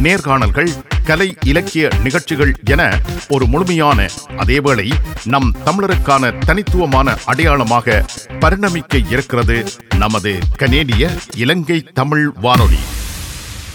நேர்காணல்கள், கலை இலக்கிய நிகழ்ச்சிகள் என ஒரு முழுமையான, அதேவேளை நம் தமிழருக்கான தனித்துவமான அடையாளமாக பரிணமிக்க இருக்கிறது நமது கனேடிய இலங்கை தமிழ் வானொலி.